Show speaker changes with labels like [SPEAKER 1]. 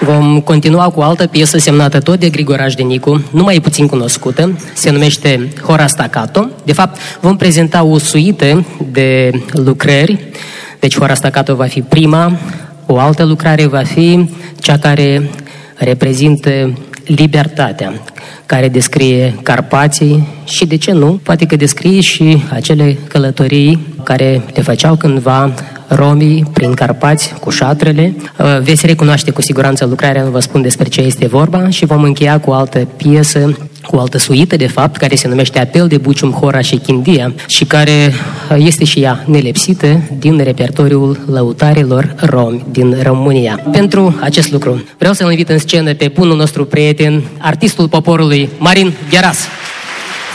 [SPEAKER 1] Vom continua cu o altă piesă semnată tot de Grigore Ajdenicu, nu mai puțin cunoscută, se numește Hora Staccato. De fapt, vom prezenta o suită de lucrări, deci Hora Staccato va fi prima, o altă lucrare va fi cea care reprezintă libertatea, care descrie Carpații și, de ce nu, poate că descrie și acele călătorii care le făceau cândva romii prin Carpați cu șatrele. Veți recunoaște cu siguranță lucrarea, nu vă spun despre ce este vorba, și vom încheia cu o altă piesă, cu o altă suită, de fapt, care se numește Apel de Bucium, Hora și Chindia și care este și ea nelepsită din repertoriul lăutarilor romi din România. Pentru acest lucru vreau să-l invit în scenă pe bunul nostru prieten, artistul poporului, Marin Gheras.